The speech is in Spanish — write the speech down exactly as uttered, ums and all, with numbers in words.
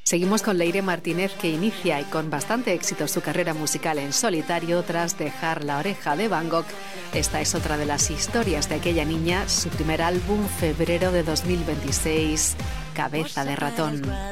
Seguimos con Leire Martínez, que inicia y con bastante éxito su carrera musical en solitario tras dejar La oreja de Van Gogh. Esta es otra de las historias de aquella niña, su primer álbum, febrero de dos mil veintiséis, Cabeza de ratón.